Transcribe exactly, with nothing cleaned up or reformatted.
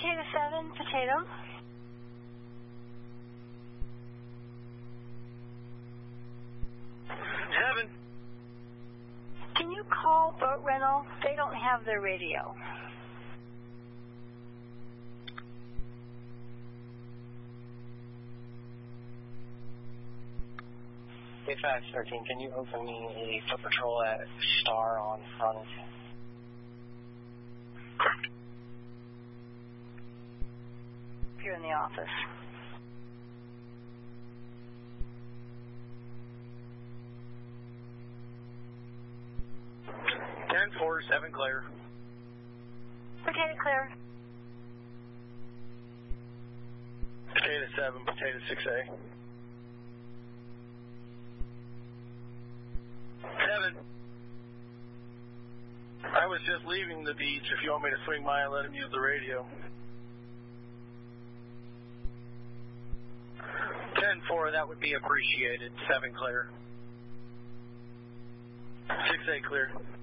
Potato seven, potato. Seven. Can you call boat rental? They don't have their radio. eight five one three, can you open me a foot patrol at Star on Front? Here in the office. ten four, seven clear. Potato clear. Potato seven, potato six A. Seven. I was just leaving the beach. If you want me to swing by and let him use the radio. ten four, that would be appreciated. seven clear. six A clear.